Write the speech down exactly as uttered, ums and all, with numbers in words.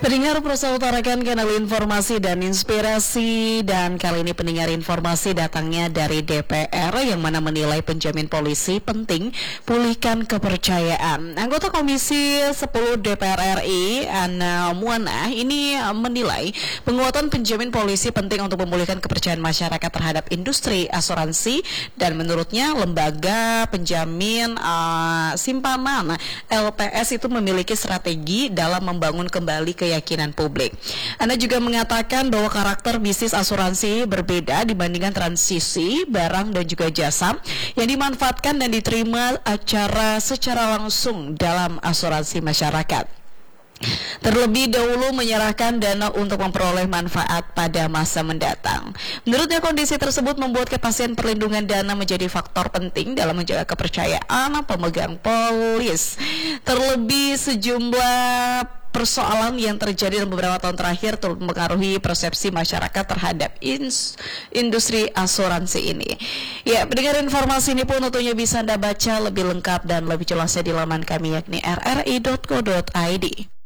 Pendengar Prosa utarakan kanal informasi dan inspirasi, dan kali ini pendengar informasi datangnya dari D P R yang mana menilai penjamin polisi penting pulihkan kepercayaan. Anggota Komisi sepuluh D P R R I Ana Muana ini menilai penguatan penjamin polisi penting untuk memulihkan kepercayaan masyarakat terhadap industri asuransi, dan menurutnya lembaga penjamin uh, simpanan L P S itu memiliki strategi dalam membangun kembali ke keyakinan publik. Anda juga mengatakan bahwa karakter bisnis asuransi berbeda dibandingkan transisi barang dan juga jasa yang dimanfaatkan dan diterima acara secara langsung dalam asuransi masyarakat. Terlebih dahulu menyerahkan dana untuk memperoleh manfaat pada masa mendatang. Menurutnya kondisi tersebut membuat kepastian perlindungan dana menjadi faktor penting dalam menjaga kepercayaan pemegang polis. Terlebih sejumlah persoalan yang terjadi dalam beberapa tahun terakhir turut mempengaruhi persepsi masyarakat terhadap ins, industri asuransi ini. Ya, pendengar informasi ini pun tentunya bisa Anda baca lebih lengkap dan lebih jelasnya di laman kami yakni r r i dot co dot i d.